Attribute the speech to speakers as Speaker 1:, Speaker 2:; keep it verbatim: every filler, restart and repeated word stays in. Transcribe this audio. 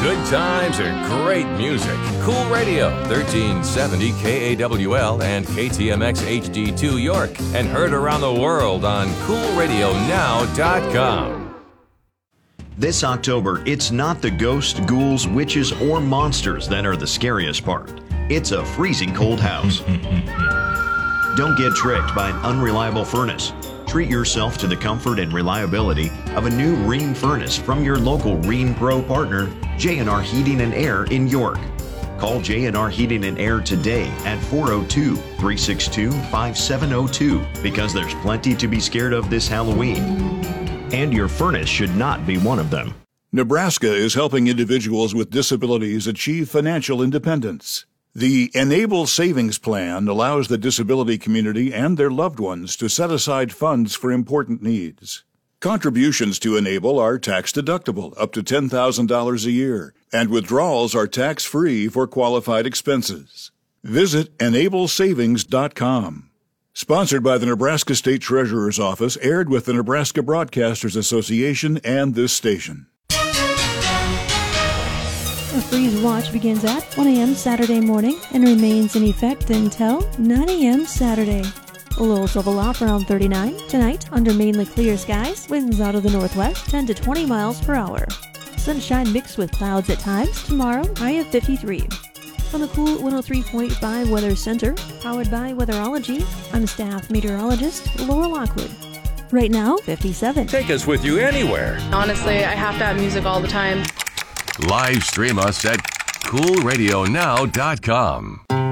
Speaker 1: Good times and great music. Cool Radio, thirteen seventy K A W L and K T M X H D two York, and heard around the world on cool radio now dot com.
Speaker 2: This October, it's not the ghosts, ghouls, witches, or monsters that are the scariest part. It's a freezing cold house. Don't get tricked by an unreliable furnace. Treat yourself to the comfort and reliability of a new Rheem furnace from your local Rheem Pro partner, J and R Heating and Air in York. Call J and R Heating and Air today at four oh two, three six two, five seven oh two because there's plenty to be scared of this Halloween. And your furnace should not be one of them.
Speaker 3: Nebraska is helping individuals with disabilities achieve financial independence. The Enable Savings Plan allows the disability community and their loved ones to set aside funds for important needs. Contributions to Enable are tax-deductible up to ten thousand dollars a year, and withdrawals are tax-free for qualified expenses. Visit enable savings dot com. Sponsored by the Nebraska State Treasurer's Office, aired with the Nebraska Broadcasters Association and this station.
Speaker 4: The freeze watch begins at one a.m. Saturday morning and remains in effect until nine a.m. Saturday. Lows level off around thirty-nine. Tonight, under mainly clear skies, winds out of the northwest ten to twenty miles per hour. Sunshine mixed with clouds at times. Tomorrow, high of fifty-three. From the Cool one oh three point five Weather Center, powered by Weatherology, I'm staff meteorologist Laura Lockwood. Right now, fifty-seven.
Speaker 1: Take us with you anywhere.
Speaker 5: Honestly, I have to have music all the time.
Speaker 1: Live stream us at cool radio now dot com.